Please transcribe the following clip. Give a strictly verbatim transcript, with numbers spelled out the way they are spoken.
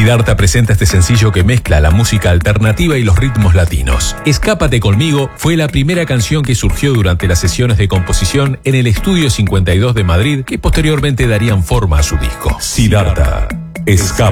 Siddhartha presenta este sencillo que mezcla la música alternativa y los ritmos latinos. Escápate conmigo fue la primera canción que surgió durante las sesiones de composición en el Estudio cincuenta y dos de Madrid, que posteriormente darían forma a su disco. Siddhartha, Escápate.